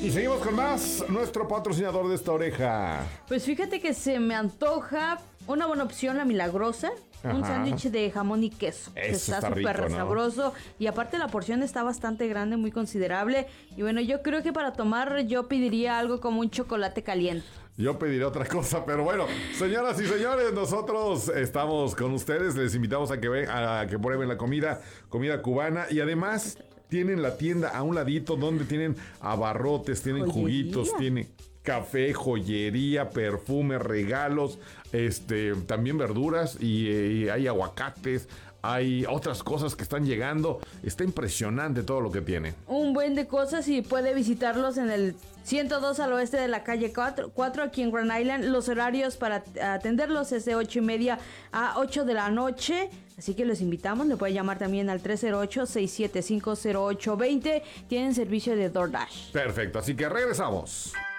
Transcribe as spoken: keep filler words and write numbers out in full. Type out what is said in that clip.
Y seguimos con más, nuestro patrocinador de esta oreja. Pues fíjate que se me antoja una buena opción, la Milagrosa. Ajá. Un sándwich de jamón y queso. Eso está súper ¿no? sabroso. Y aparte la porción está bastante grande, muy considerable. Y bueno, yo creo que para tomar yo pediría algo como un chocolate caliente. Yo pediría otra cosa, pero bueno, señoras y señores, nosotros estamos con ustedes. Les invitamos a que, ven, a que prueben la comida, comida cubana. Y además tienen la tienda a un ladito donde tienen abarrotes, tienen ¿Joyería? Juguitos, tienen café, joyería, perfume, regalos, este, también verduras y, y hay aguacates, hay otras cosas que están llegando. Está impresionante todo lo que tiene. Un buen de cosas y puede visitarlos en el ciento dos al oeste de la calle cuatro, cuatro aquí en Grand Island. Los horarios para atenderlos es de ocho y media a ocho de la noche. Así que los invitamos. Le puede llamar también al tres cero ocho, seis siete cinco, cero ocho dos cero. Tienen servicio de DoorDash. Perfecto, así que regresamos.